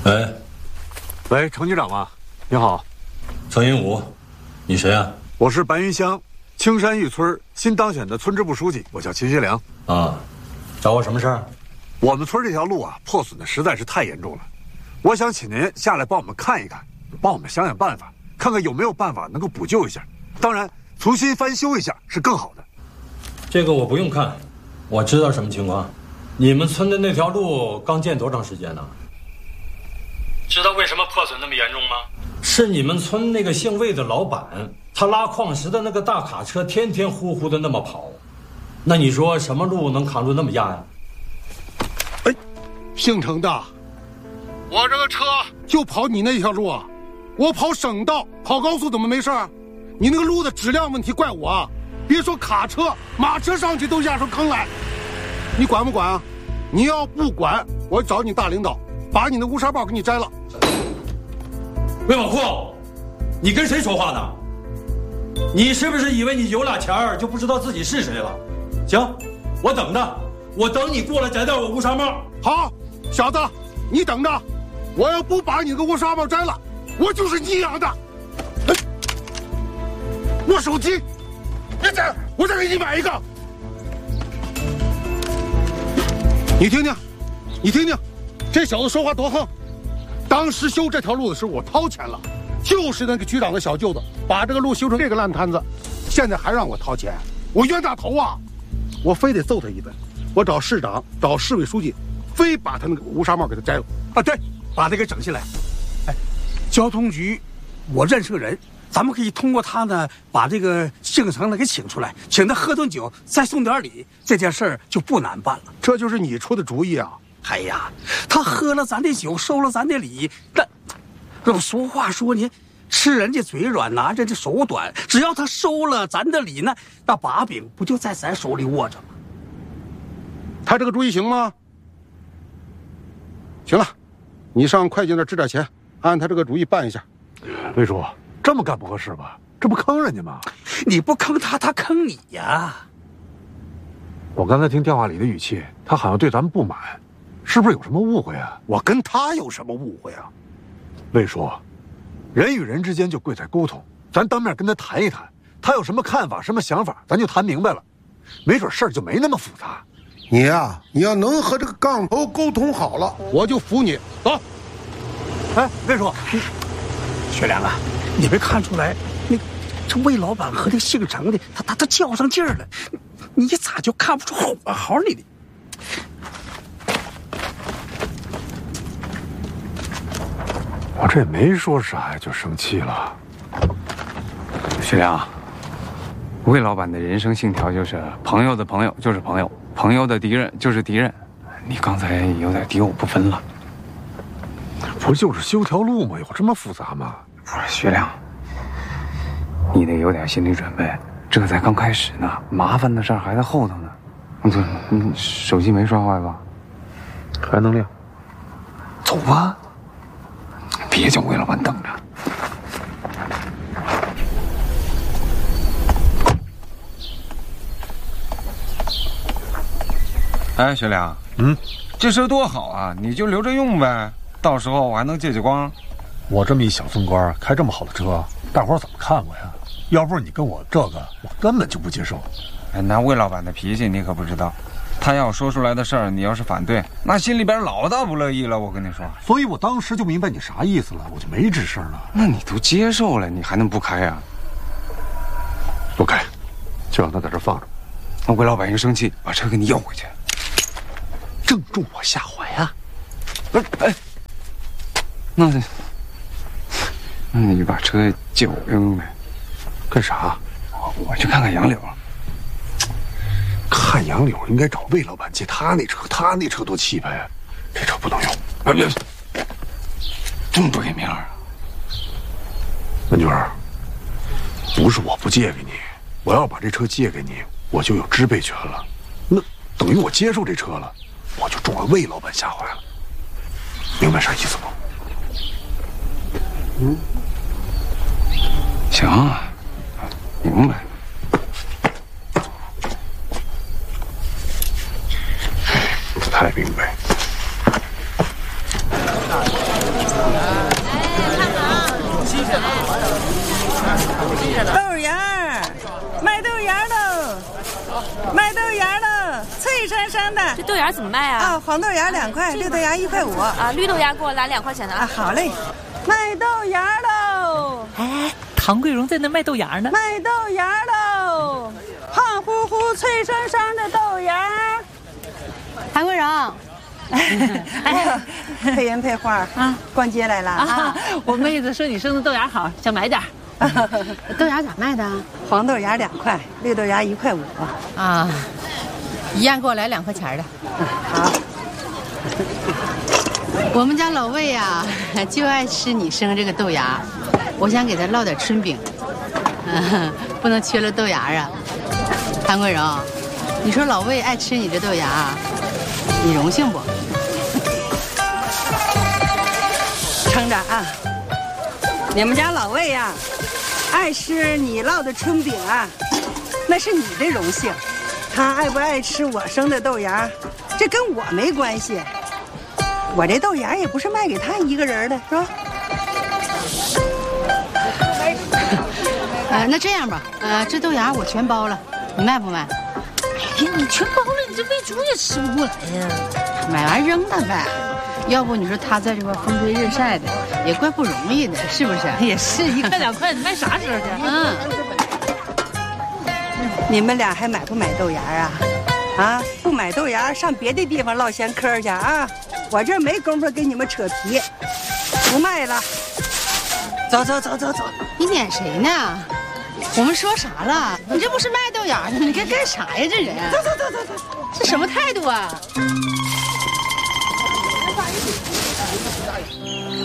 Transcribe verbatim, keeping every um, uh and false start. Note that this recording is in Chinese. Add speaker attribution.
Speaker 1: 喂，
Speaker 2: 喂，程局长吗？你好，
Speaker 1: 程云武，你谁啊？
Speaker 2: 我是白云乡青山峪村新当选的村支部书记，我叫秦学良。
Speaker 1: 啊，找我什么事儿？
Speaker 2: 我们村这条路啊，破损的实在是太严重了，我想请您下来帮我们看一看，帮我们想想办法，看看有没有办法能够补救一下。当然，重新翻修一下是更好的。
Speaker 1: 这个我不用看，我知道什么情况。你们村的那条路刚建多长时间呢？知道为什么破损那么严重吗？是你们村那个姓魏的老板，他拉矿石的那个大卡车天天呼呼的那么跑，那你说什么路能扛住那么压呀？
Speaker 3: 哎，姓程的，我这个车就跑你那条路啊，我跑省道跑高速怎么没事儿？你那个路的质量问题怪我啊！别说卡车，马车上去都压出坑来，你管不管啊？你要不管，我找你大领导把你的乌纱帽给你摘了。
Speaker 1: 魏宝库，你跟谁说话呢？你是不是以为你有俩钱儿就不知道自己是谁了？行，我等着，我等你过来摘掉我乌纱帽。
Speaker 3: 好，小子，你等着，我要不把你的乌纱帽摘了，我就是你养的。哎，我手机，别这，我再给你买一个。你听听，你听听，这小子说话多横。当时修这条路的时候，我掏钱了，就是那个局长的小舅子把这个路修成这个烂摊子，现在还让我掏钱，我冤大头啊！我非得揍他一顿，我找市长，找市委书记，非把他那个乌纱帽给他摘了。
Speaker 4: 啊，对，把他给整下来。哎，交通局，我认识个人，咱们可以通过他呢，把这个姓程的给请出来，请他喝顿酒，再送点礼，这件事儿就不难办了。
Speaker 3: 这就是你出的主意啊！
Speaker 4: 哎呀，他喝了咱的酒，收了咱的礼，那这俗话说呢，吃人家嘴软，拿人家手短。只要他收了咱的礼呢，那把柄不就在咱手里握着吗？
Speaker 3: 他这个主意行吗？行了，你上会计那支点钱，按他这个主意办一下。
Speaker 2: 魏叔，这么干不合适吧？这不坑人家吗？
Speaker 4: 你不坑他，他坑你呀！
Speaker 2: 我刚才听电话里的语气，他好像对咱们不满。是不是有什么误会啊？
Speaker 3: 我跟他有什么误会啊？
Speaker 2: 魏叔，人与人之间就贵在沟通，咱当面跟他谈一谈，他有什么看法、什么想法，咱就谈明白了，没准事儿就没那么复杂。
Speaker 3: 你呀、啊，你要能和这个杠头沟通好了，我就服你。走。
Speaker 2: 哎，魏叔，你
Speaker 4: 学良啊，你没看出来，那这魏老板和这姓程的，他他他较上劲儿了，你咋就看不出火候来呢？
Speaker 2: 我这也没说啥呀，就生气了。
Speaker 5: 学良，魏老板的人生信条就是朋友的朋友就是朋友，朋友的敌人就是敌人。你刚才有点敌我不分了。
Speaker 2: 不就是修条路吗？有这么复杂吗？
Speaker 5: 不是学良，你得有点心理准备，这才刚开始呢，麻烦的事儿还在后头呢。对，你手机没摔坏吧？
Speaker 2: 还能亮。
Speaker 5: 走吧。别叫魏老板等着。哎，学良，
Speaker 2: 嗯，
Speaker 5: 这车多好啊，你就留着用呗，到时候我还能借借光。
Speaker 2: 我这么一小村官，开这么好的车，大伙儿怎么看我呀？要不是你跟我这个，我根本就不接受。
Speaker 5: 哎，那魏老板的脾气你可不知道。他要说出来的事儿，你要是反对，那心里边老大不乐意了。我跟你说，
Speaker 2: 所以我当时就明白你啥意思了，我就没吱声了。
Speaker 5: 那你都接受了，你还能不开呀、啊？
Speaker 2: 不开，就让他在这放着。
Speaker 5: 那魏老板一生气，把车给你要回去，
Speaker 2: 正中我下怀啊！
Speaker 5: 不是，哎，那那你就把车借我用呗。
Speaker 2: 干啥？
Speaker 5: 我去看看杨柳。
Speaker 2: 看杨柳应该找魏老板借他那车，他那车多气派啊！这车不能用。哎，别，
Speaker 5: 这么不给面啊！
Speaker 2: 文娟，不是我不借给你，我要把这车借给你，我就有支配权了。那等于我接受这车了，我就中了魏老板下怀了。明白啥意思不？
Speaker 5: 嗯，行啊，明白。
Speaker 2: 不太明白。
Speaker 6: 豆芽儿，卖豆芽喽，卖豆芽喽，脆生生的。
Speaker 7: 这豆芽怎么卖啊？
Speaker 6: 啊，黄豆芽两块，绿豆芽一块五。
Speaker 7: 啊，绿豆芽给我来两块钱的
Speaker 6: 啊。好嘞，卖豆芽喽。
Speaker 7: 哎，唐桂荣在那卖豆芽呢。
Speaker 6: 卖豆芽喽，胖乎乎、脆生生的豆芽。
Speaker 8: 唐桂荣。
Speaker 6: 哎，配人配花啊，逛街来了啊！
Speaker 8: 我妹子说你生的豆芽好，想买点。豆芽咋卖的？
Speaker 6: 黄豆芽两块，绿豆芽一块五。
Speaker 8: 啊，一样给我来两块钱的。
Speaker 6: 好。
Speaker 8: 我们家老魏呀、啊，就爱吃你生这个豆芽，我想给他烙点春饼，嗯，不能缺了豆芽啊。唐桂荣，你说老魏爱吃你这豆芽，你荣幸不？
Speaker 6: 厂长啊，你们家老魏呀、啊，爱吃你烙的春饼啊，那是你的荣幸。他爱不爱吃我生的豆芽，这跟我没关系。我这豆芽也不是卖给他一个人的，是吧？
Speaker 8: 呃，那这样吧，呃，这豆芽我全包了，你卖不卖？
Speaker 7: 哎呀，你全包了，你这喂猪也吃不过来呀。
Speaker 8: 买完扔了呗。要不你说他在这块风吹日晒的，也怪不容易的，是不是？
Speaker 7: 也是一块两块，你卖啥时候去？
Speaker 8: 嗯。
Speaker 6: 你们俩还买不买豆芽啊？啊，不买豆芽，上别的地方唠闲嗑去啊！我这没工夫跟你们扯皮，不卖了。走走走走走，
Speaker 8: 你撵谁呢？我们说啥了？你这不是卖豆芽呢？你该干啥呀？这人，
Speaker 6: 走走走走走，
Speaker 8: 这什么态度啊？